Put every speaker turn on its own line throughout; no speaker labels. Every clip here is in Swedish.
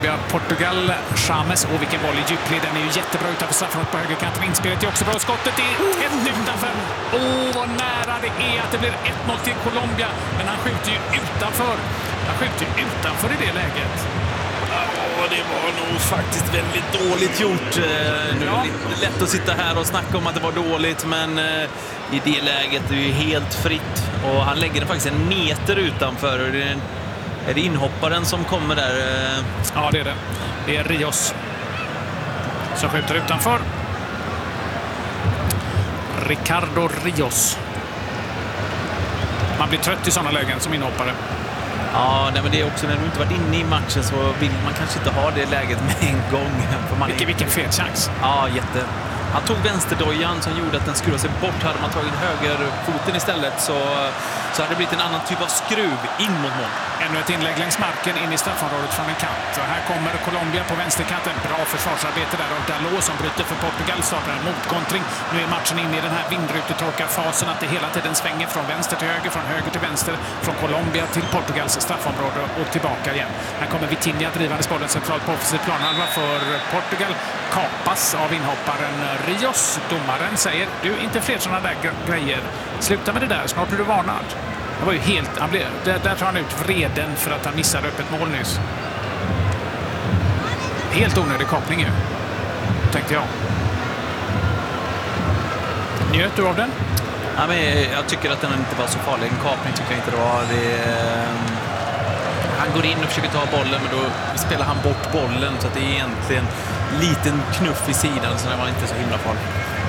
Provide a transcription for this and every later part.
Portugal, Chames, och vilken boll i djupled. Den är ju jättebra utanför straffområdet på högerkanten. Inspelet är också bra. Skottet är tätt utanför. Vad nära det är att det blir 1-0 till Colombia. Men han skjuter ju utanför. Han skjuter ju utanför i det läget.
Ja, det var nog faktiskt väldigt dåligt gjort. Nu är det lätt att sitta här och snacka om att det var dåligt, men i det läget är det ju helt fritt. Och han lägger den faktiskt en meter utanför. Är det inhopparen som kommer där?
Ja, det är det. Det är Rios som skjuter utanför. Ricardo Rios. Man blir trött i sådana lägen som inhoppare.
Ja, nej, men det är också när du inte varit inne i matchen så vill man kanske inte ha det läget med en gång. För
vilken fet chans.
Ja, jätte. Han tog vänsterdojan som gjorde att den skruvade sig bort. Hade man tagit högerfoten istället så hade det blivit en annan typ av skruv in mot mål.
Ännu ett inlägg längs marken in i straffområdet från en kant. Och här kommer Colombia på vänsterkanten. Bra försvarsarbete där av Dalot som bryter för Portugal. Startar en motkontring. Nu är matchen inne i den här vindrutetorkarfasen att det hela tiden svänger från vänster till höger vänster. Från Colombia till Portugals straffområde och tillbaka igen. Här kommer Vitinha drivandes bollen centralt på offensiv planhalva för Portugal. Kapas av inhopparen Rios. Domaren säger, du, inte fler sådana där grejer. Sluta med det där, snart blir du varnad. Det var ju helt... Där tar han ut vreden för att han missade upp ett mål nyss. Helt onödig kapning ju, tänkte jag. Njöt du av den?
Ja, men jag tycker att den inte var så farlig. En kapning tycker jag inte det var. Han går in och försöker ta bollen, men då spelar han bort bollen så att det är egentligen en liten knuff i sidan, så det var inte så himla farligt.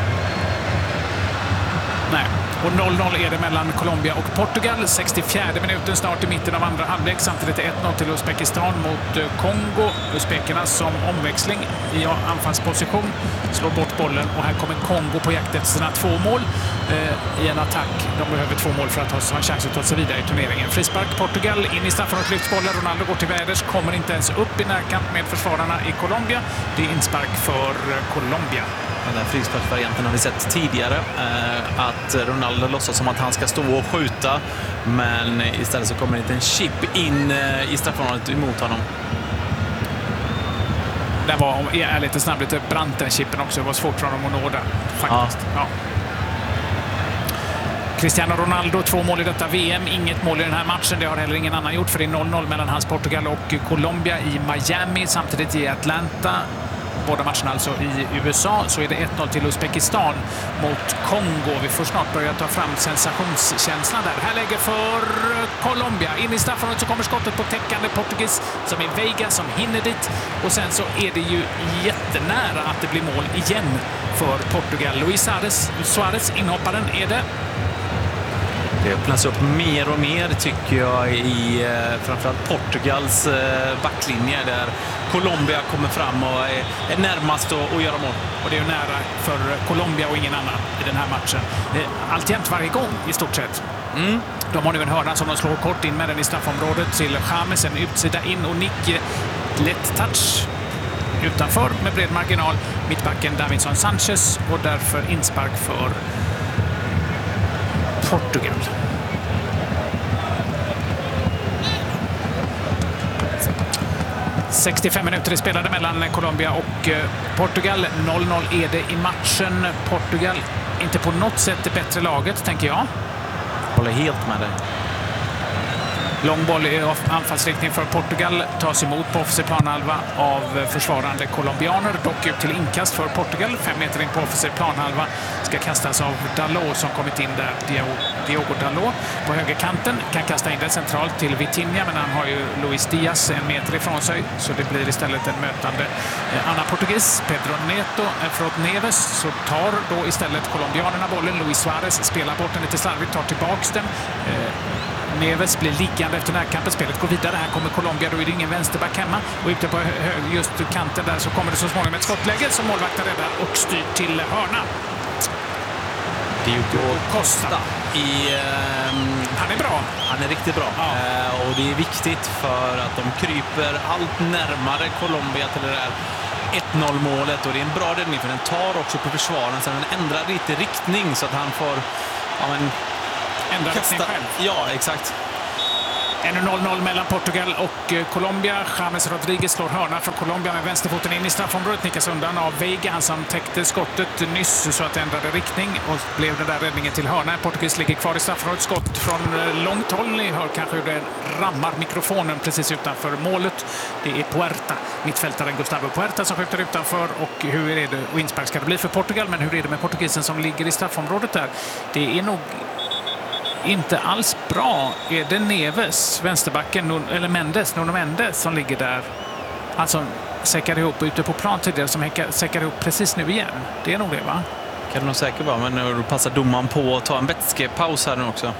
Nej. Och 0-0 är det mellan Colombia och Portugal. 64 minuten snart i mitten av andra halvlek. Samtidigt är 1-0 till Uzbekistan mot Kongo. Uzbekerna som omväxling i anfallsposition slår bort bollen. Och här kommer Kongo på jakt efter sina 2 mål i en attack. De behöver 2 mål för att ha en chans att ta sig vidare i turneringen. Frispark Portugal in i straffområdet, lyfts bollen. Ronaldo går till väders, kommer inte ens upp i närkamp med försvararna i Colombia. Det är inspark för Colombia.
Den här frisparksvarianten har vi sett tidigare, att Ronaldo låtsas som att han ska stå och skjuta, men istället så kommer en liten chip in i straffområdet emot honom.
Det var lite snabbt, lite brant den chippen också. Det var svårt för honom att nå där, faktiskt. Ja. Cristiano Ronaldo, 2 mål i detta VM. Inget mål i den här matchen. Det har heller ingen annan gjort, för det är 0-0 mellan hans Portugal och Colombia i Miami. Samtidigt i Atlanta. Båda matcherna alltså i USA, så är det 1-0 till Uzbekistan mot Kongo. Vi får snart börja ta fram sensationskänslan där. Här lägger för Colombia. In i straffområdet så kommer skottet på täckande portugis som är Veiga som hinner dit. Och sen så är det ju jättenära att det blir mål igen för Portugal. Luis Suarez, inhopparen, är det.
Det öppnas upp mer och mer tycker jag i framförallt Portugals backlinje där Colombia kommer fram och är närmast att göra mål.
Och det är ju nära för Colombia och ingen annan i den här matchen. Alltjämt varje gång i stort sett. De har nu en hörna som de slår kort in med den i straffområdet till Chames, en utsida in och nick. Lätt touch utanför med bred marginal. Mittbacken Davinson Sanchez och därför inspark för Portugal. ...65 minuter är spelade mellan Colombia och Portugal. 0-0 är det i matchen. Portugal inte på något sätt det bättre laget, tänker jag.
Håller helt med dig.
Lång boll i anfallsriktning för Portugal tas emot på offensiv planhalva av försvarande colombianer. Dock ut till inkast för Portugal. 5 meter in på offensiv planhalva ska kastas av Dalot som kommit in där. Diogo Dalot på högerkanten kan kasta in det centralt till Vitinha, men han har ju Luis Diaz 1 meter ifrån sig, så det blir istället en mötande Anna Portugis. Pedro Neves så tar då istället colombianerna bollen. Luis Suarez spelar bort den lite slarvigt, tar tillbaks den. Neves blir liggande efter närkampen. Spelet går vidare. Här kommer Colombia. Då är det ingen vänsterback hemma. Och ute på just kanten där så kommer det så småningom ett skottläge som målvakten räddar och styr till hörna.
Diogo Costa.
Han är bra.
Han är riktigt bra. Ja. Och det är viktigt för att de kryper allt närmare Colombia till det där 1-0-målet. Och det är en bra räddning för den tar också på försvaren. Så den ändrar lite riktning så att han får...
ändra riktning själv.
Ja, exakt.
Ännu 0-0 mellan Portugal och Colombia. James Rodriguez slår hörna för Colombia med vänsterfoten in i straffområdet. Nickas undan av Veiga, han som täckte skottet nyss så att det ändrade riktning och blev den där räddningen till hörna. Portugis ligger kvar i straffområdet. Skott från långt håll. Ni hör kanske hur det rammar mikrofonen precis utanför målet. Det är Puerta, mittfältaren Gustavo Puerta som skjuter utanför. Och hur är det? Och inspark ska det bli för Portugal, men hur är det med portugisen som ligger i straffområdet där? Det är nog inte alls bra. Är det Neves, vänsterbacken, eller Nuno Mendes som ligger där? Alltså säckar ihop ute på plan tidigare som säckar ihop precis nu igen. Det är nog det, va?
Kan du nog säkert vara, men nu passar domaren på att ta en vätskepaus här nu också.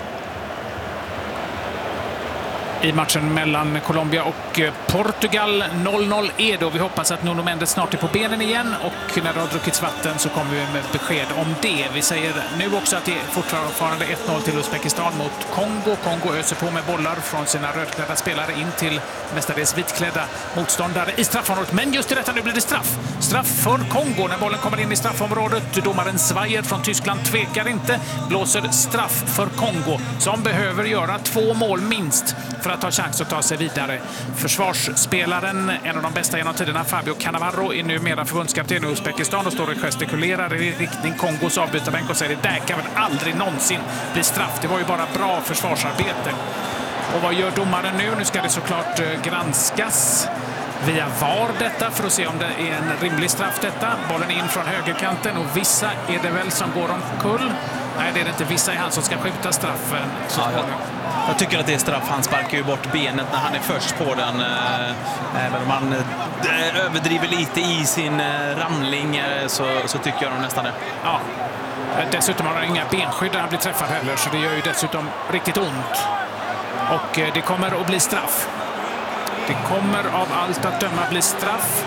I matchen mellan Colombia och Portugal 0-0 är då. Vi hoppas att Nuno Mendes snart är på benen igen och när det har druckits vatten så kommer vi med besked om det. Vi säger nu också att det är fortfarande 1-0 till Uzbekistan mot Kongo. Kongo öser på med bollar från sina rödklädda spelare in till mestadels vitklädda motståndare i straffområdet. Men just i detta nu blir det straff. Straff för Kongo när bollen kommer in i straffområdet. Domaren Zweyer från Tyskland tvekar inte. Blåser straff för Kongo som behöver göra 2 mål minst för att ha chans att ta sig vidare. Försvarsspelaren, en av de bästa genom tiderna, Fabio Cannavaro, är numera förbundskapten i Uzbekistan och står och gestikulerar i riktning Kongos avbytarbänk och säger det där kan väl aldrig någonsin bli straff. Det var ju bara bra försvarsarbete. Och vad gör domaren nu? Nu ska det såklart granskas via VAR detta för att se om det är en rimlig straff detta. Bollen in från högerkanten och vissa är det väl som går omkull. Nej, det är det inte. Vissa är han som ska skjuta straffen.
Jag tycker att det är straff. Han sparkar ju bort benet när han är först på den. Även om han överdriver lite i sin ramling så tycker jag nästan det.
Ja. Dessutom har han inga benskydd när han blir träffad heller, så det gör ju dessutom riktigt ont. Och det kommer att bli straff. Det kommer av allt att döma bli straff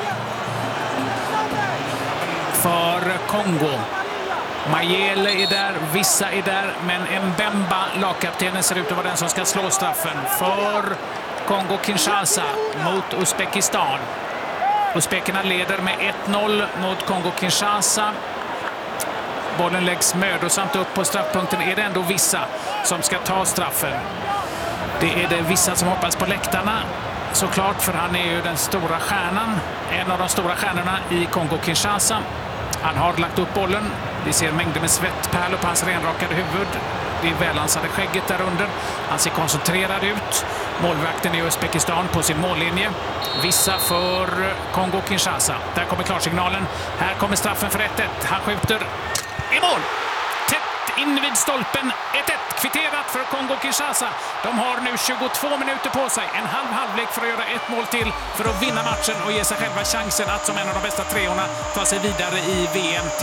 för Kongo. Mayele är där, vissa är där, men Mbemba, lagkaptenen, ser ut att vara den som ska slå straffen för Kongo-Kinshasa mot Uzbekistan. Uzbekerna leder med 1-0 mot Kongo-Kinshasa. Bollen läggs mödosamt upp på straffpunkten. Är det ändå vissa som ska ta straffen? Det är det vissa som hoppas på läktarna. Såklart, för han är ju den stora stjärnan. En av de stora stjärnorna i Kongo-Kinshasa. Han har lagt upp bollen. Vi ser mängder med svettpärlor på hans renrakade huvud. Det är välansade skägget där under. Han ser koncentrerad ut. Målvakten i Uzbekistan på sin mållinje. Vissa för Kongo-Kinshasa. Där kommer klarsignalen. Här kommer straffen för 1-1. Han skjuter i mål. Tätt in vid stolpen. 1-1. Kvitterat för Kongo-Kinshasa. De har nu 22 minuter på sig. En halvlek för att göra 1 mål till för att vinna matchen och ge sig själva chansen att som en av de bästa treorna ta sig vidare i VM.